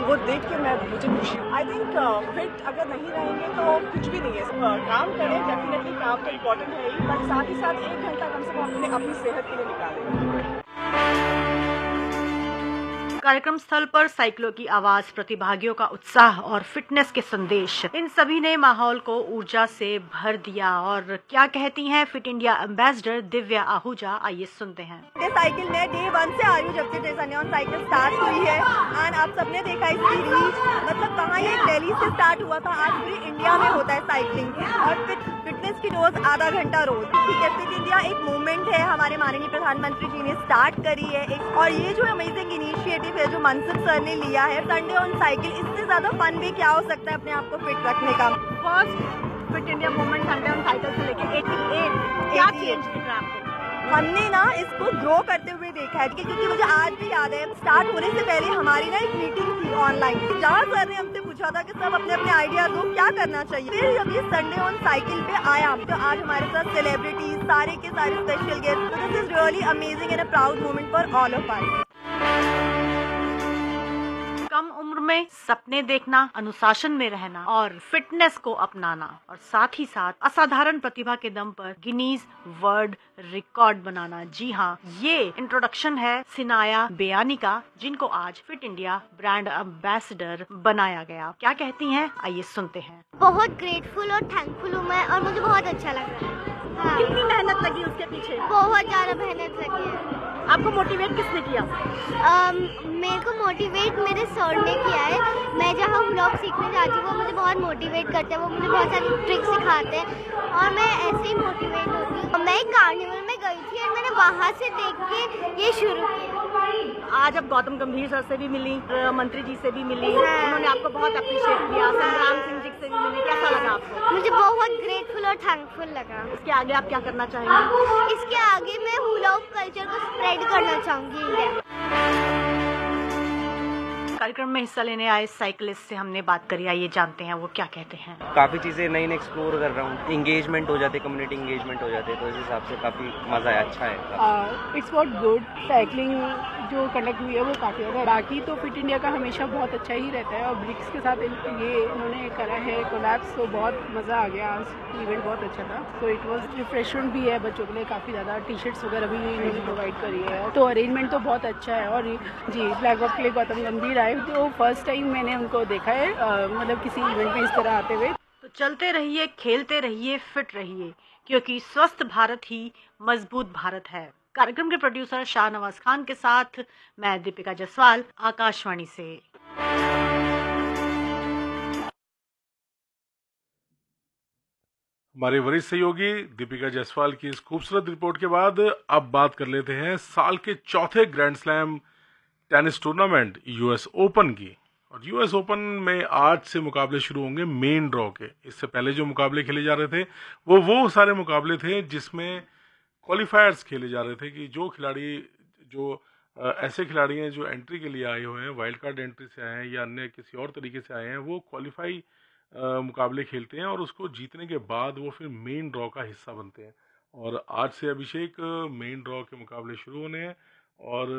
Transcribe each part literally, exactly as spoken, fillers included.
वो देख के मैं मुझे खुशी हुई। आई थिंक फिट अगर नहीं रहेंगे तो कुछ भी नहीं है। uh, काम करें, डेफिनेटली काम तो इम्पोर्टेंट है ही, बट साथ ही साथ एक घंटा कम से कम अपने अपनी सेहत के लिए निकालें। कार्यक्रम स्थल पर साइकिलों की आवाज, प्रतिभागियों का उत्साह और फिटनेस के संदेश, इन सभी ने माहौल को ऊर्जा से भर दिया। और क्या कहती हैं fit India ambassador Divya Ahuja, आइए सुनते हैं। ये साइकिल मैं डे वन से आ रही हूँ, जब से सनी ऑन साइकिल स्टार्ट हुई है। एंड आप सबने देखा इसकी रीच, मतलब कहाँ ये दिल्ली से स्टार्ट हुआ था, आज पूरी इंडिया में होता है साइकिलिंग। और फिट फिटनेस की डोज आधा घंटा रोज। ठीक है, फिट इंडिया एक मूवमेंट है, हमारे माननीय प्रधानमंत्री जी ने स्टार्ट करी है एक, और ये जो अमेजिंग इनिशिएटिव है जो मनसुख सर ने लिया है, संडे ऑन साइकिल, इससे ज्यादा फन भी क्या हो सकता है अपने आप को फिट रखने का। First fit India movement Sunday on cycle से लेके अठासी, क्या चेंज दिख रहा है आपको? हमने ना इसको ग्रो करते हुए देखा है, क्योंकि मुझे आज भी याद है स्टार्ट होने से पहले हमारी ना एक मीटिंग थी ऑनलाइन, जहाँ सर ने हमसे पूछा था कि सब अपने अपने आइडिया दो क्या करना चाहिए। फिर जब ये संडे ऑन साइकिल पे आया तो आज हमारे साथ सेलिब्रिटीज, सारे के सारे स्पेशल गेस्ट, तो this is really amazing and a proud moment for all of us. कम उम्र में सपने देखना, अनुशासन में रहना और फिटनेस को अपनाना, और साथ ही साथ असाधारण प्रतिभा के दम पर गिनीज वर्ल्ड रिकॉर्ड बनाना। जी हाँ, ये इंट्रोडक्शन है सिनाया बेयानी का, जिनको आज फिट इंडिया ब्रांड एम्बेसडर बनाया गया। क्या कहती हैं, आइए सुनते हैं। बहुत ग्रेटफुल और थैंकफुल हूँ मैं, और मुझे बहुत अच्छा लग रहा है। हाँ। कितनी मेहनत लगी उसके पीछे? बहुत ज्यादा मेहनत लगी है। आपको मोटिवेट किसने किया? um, मेरे को मोटिवेट मेरे सर ने किया है। मैं जहाँ व्लॉग सीखने जाती हूँ वो मुझे बहुत मोटिवेट करते हैं, वो मुझे बहुत सारी ट्रिक्स सिखाते हैं और मैं ऐसे ही मोटिवेट होती हूँ। मैं एक कार्निवल में गई थी और मैंने वहाँ से देख के ये शुरू किया। आज अब गौतम गंभीर सर से भी मिली, मंत्री जी से भी मिली, उन्होंने आपको बहुत अप्रिशिएट किया, संग्राम सिंह जी से भी मिली, कैसा लगा आपको? मुझे बहुत ग्रेटफुल और थैंकफुल लगा। इसके आगे आप क्या करना चाहेंगे? इसके आगे मैं हुला हुप कल्चर को स्प्रेड करना चाहूंगी इंडिया। कार्यक्रम में हिस्सा लेने आए साइकिलिस्ट से हमने बात करी, आइए जानते हैं वो क्या कहते हैं। काफ़ी चीज़ें नई नई एक्सप्लोर कर रहा हूँ, इंगेजमेंट हो जाते, कम्युनिटी इंगेजमेंट हो जाते, तो इस हिसाब से काफ़ी मज़ा आया, अच्छा है। इट्स बहुत गुड। साइकिलिंग जो कंडक्ट हुई है वो काफ़ी ज़्यादा, बाकी तो फिट इंडिया का हमेशा बहुत अच्छा ही रहता है, और ब्रिक्स के साथ ये इन्होंने करा है कोलैप्स, तो बहुत मज़ा आ गया। आज इवेंट बहुत अच्छा था, तो इट वॉज रिफ्रेशमेंट भी है बच्चों के लिए, काफ़ी ज़्यादा टी शर्ट्स वगैरह भी इन्होंने प्रोवाइड करी है, तो अरेंजमेंट तो बहुत अच्छा है। और जी, ब्लैक वॉक के लिए गौतम गंभीर आए, तो फर्स्ट टाइम मैंने उनको देखा है, आ, मतलब किसी इवेंट में इस तरह आते हुए। तो चलते रहिए, खेलते रहिए, फिट रहिए, क्योंकि स्वस्थ भारत ही मजबूत भारत है। कार्यक्रम के प्रोड्यूसर शाहनवाज खान के साथ मैं दीपिका जायसवाल, आकाशवाणी से। हमारे वरिष्ठ सहयोगी दीपिका जायसवाल की इस खूबसूरत रिपोर्ट के बाद अब बात कर लेते हैं साल के चौथे grand slam tennis tournament US open की। और यूएस ओपन में आज से मुकाबले शुरू होंगे मेन ड्रॉ के। इससे पहले जो मुकाबले खेले जा रहे थे वो वो सारे मुकाबले थे जिसमें क्वालिफायर्स खेले जा रहे थे, कि जो खिलाड़ी जो आ, ऐसे खिलाड़ी हैं जो एंट्री के लिए आए हुए हैं, वाइल्ड कार्ड एंट्री से आए हैं या अन्य किसी और तरीके से आए हैं, वो क्वालिफाई मुकाबले खेलते हैं और उसको जीतने के बाद वो फिर मेन ड्रॉ का हिस्सा बनते हैं। और आज से अभिषेक मेन ड्रॉ के मुकाबले शुरू होने हैं, और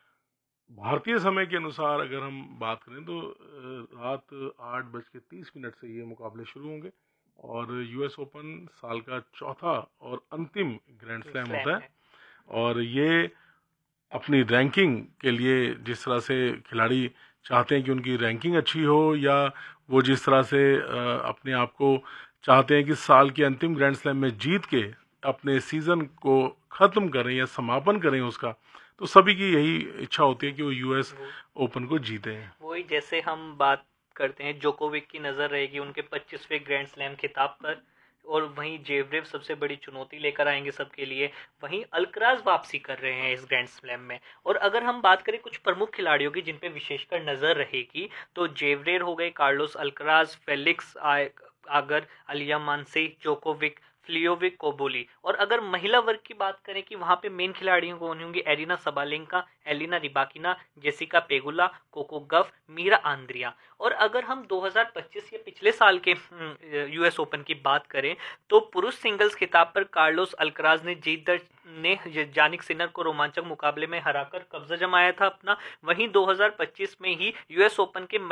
भारतीय समय के अनुसार अगर हम बात करें तो रात आठ बज के तीस मिनट से ये मुकाबले शुरू होंगे। और यूएस ओपन साल का चौथा और अंतिम ग्रैंड स्लैम होता है, और ये अपनी रैंकिंग के लिए जिस तरह से खिलाड़ी चाहते हैं कि उनकी रैंकिंग अच्छी हो, या वो जिस तरह से अपने आप को चाहते हैं कि साल के अंतिम ग्रैंड स्लैम में जीत के अपने सीज़न को ख़त्म करें या समापन करें उसका, तो सभी की यही इच्छा होती है कि वो यूएस ओपन को जीते हैं। वही जैसे हम बात करते हैं, जोकोविक की नज़र रहेगी उनके पच्चीसवें ग्रैंड स्लैम खिताब पर, और वहीं जेवरेव सबसे बड़ी चुनौती लेकर आएंगे सबके लिए। वहीं अल्कराज वापसी कर रहे हैं इस ग्रैंड स्लैम में। और अगर हम बात करें कुछ प्रमुख खिलाड़ियों की जिन पे विशेषकर नज़र रहेगी, तो जेवरेव हो गए, कार्लोस अल्कराज, फेलिक्स आगर, अलिया मानसे, जोकोविक, फ्लियोविक, कोबोली। और अगर महिला वर्ग की बात करें कि वहाँ पे मेन खिलाड़ियों कौन होंगे, arena Sabalenka, Elena Rybakina, Jessica Pegula, cocoa गफ, मीरा आंद्रिया। और अगर हम दो हज़ार पच्चीस या पिछले साल के यूएस ओपन की बात करें, तो पुरुष सिंगल्स खिताब पर कार्लोस अल्कराज ने जीत दर्ज ने जानिक सिनर को रोमांचक मुकाबले में हराकर कब्जा जमाया था अपना। वहीं दो हज़ार पच्चीस में ही यूएस ओपन के